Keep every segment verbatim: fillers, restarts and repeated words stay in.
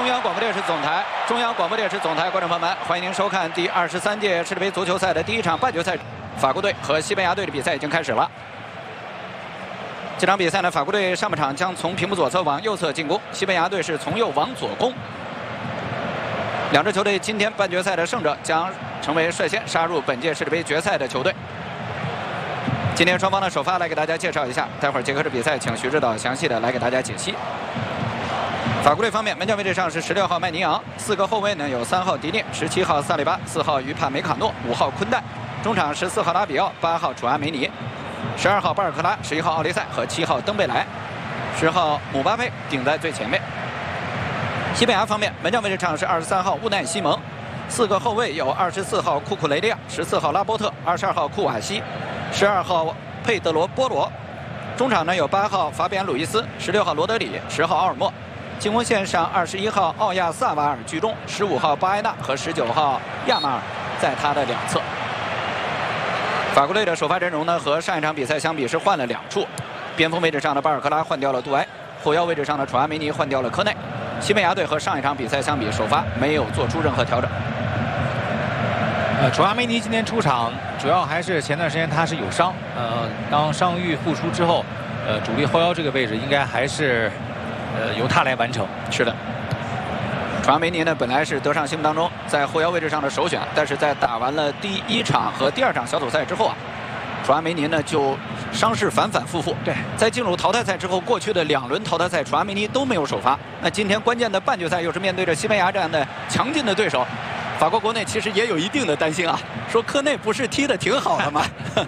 中央广播电视总台，中央广播电视总台，观众朋友们，欢迎您收看第二十三届世界杯足球赛的第一场半决赛，法国队和西班牙队的比赛已经开始了。这场比赛呢，法国队上半场将从屏幕左侧往右侧进攻，西班牙队是从右往左攻。两支球队今天半决赛的胜者将成为率先杀入本届世界杯决赛的球队。今天双方的首发来给大家介绍一下，待会儿结合着比赛，请徐指导详细的来给大家解析。 法国队方面，门将位置上是十六号麦尼昂，四个后卫呢有三号迪涅、十七号萨利巴、四号于帕梅卡诺、五号昆代，中场十四号拉比奥、八号楚阿梅尼、十二号巴尔克拉、十一号奥利塞和七号登贝莱，十号姆巴佩顶在最前面。西班牙方面，门将位置上是二十三号乌奈西蒙，四个后卫有二十四号库库雷利亚、十四号拉波特、二十二号库瓦西、十二号佩德罗波罗，中场呢有八号法比安鲁伊斯、十六号罗德里、十号奥尔莫。 进攻线上，二十一号奥亚萨瓦尔居中，十五号巴埃纳和十九号亚马尔在他的两侧。法国队的首发阵容呢，和上一场比赛相比是换了两处。边锋位置上的巴尔克拉换掉了杜埃，后腰位置上的楚阿梅尼换掉了科内。西班牙队和上一场比赛相比，首发没有做出任何调整。 呃，楚阿梅尼今天出场，主要还是前段时间他是有伤，呃，当伤愈复出之后，呃，主力后腰这个位置应该还是。 呃，由他来完成。 是的，楚阿梅尼呢，本来是德尚心目当中在后腰位置上的首选，但是在打完了第一场和第二场小组赛之后啊，楚阿梅尼呢就伤势反反复复。 对， 在进入淘汰赛之后，过去的两轮淘汰赛，楚阿梅尼都没有首发。那今天关键的半决赛又是面对着西班牙这样的强劲的对手，法国国内其实也有一定的担心啊，说科内不是踢得挺好的吗？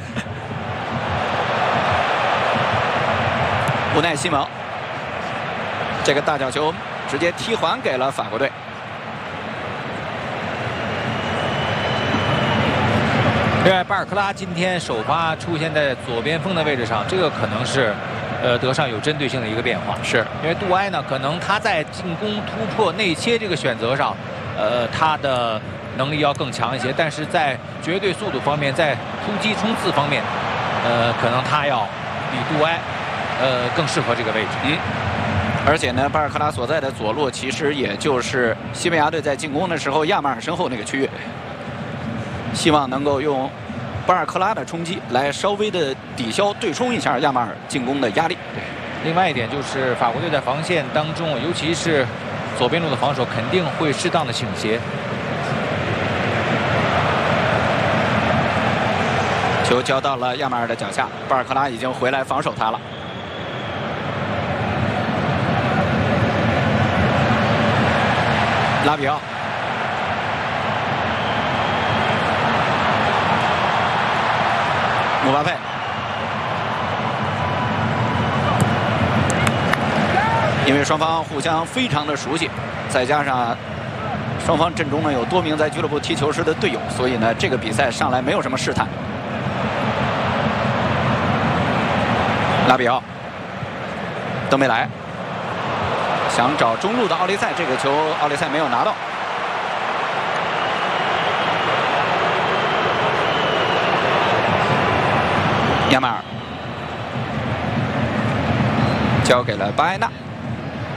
乌奈西蒙。 这个大角球直接踢还给了法国队。 另外，巴尔克拉今天首发出现在左边锋的位置上，这个可能是，呃，德尚有针对性的一个变化。 是因为杜埃呢，可能他在进攻突破内切这个选择上，呃，他的能力要更强一些，但是在绝对速度方面，在突击冲刺方面，呃，可能他要比杜埃，呃，更适合这个位置。 嗯。 而且呢，巴尔克拉所在的左路其实也就是西班牙队在进攻的时候亚马尔身后那个区域，希望能够用巴尔克拉的冲击来稍微的抵消对冲一下亚马尔进攻的压力。 另外一点就是法国队在防线当中，尤其是左边路的防守肯定会适当的倾斜。 球交到了亚马尔的脚下，巴尔克拉已经回来防守他了。 拉比奥，姆巴佩，因为双方互相非常的熟悉，再加上双方阵中呢有多名在俱乐部踢球时的队友，所以呢这个比赛上来没有什么试探。拉比奥，登贝莱。 想找中路的奥利塞，这个球奥利塞没有拿到。亚马尔交给了巴埃纳。